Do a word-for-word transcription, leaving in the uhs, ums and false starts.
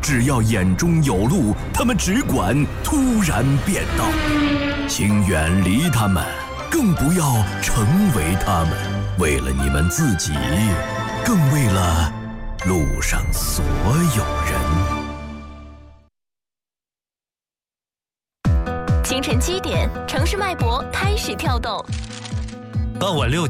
只要眼中有路，他们只管突然变道。请远离他们，更不要成为他们。为了你们自己，更为了路上所有人。 清晨七点，城市脉搏开始跳动。 傍晚六点。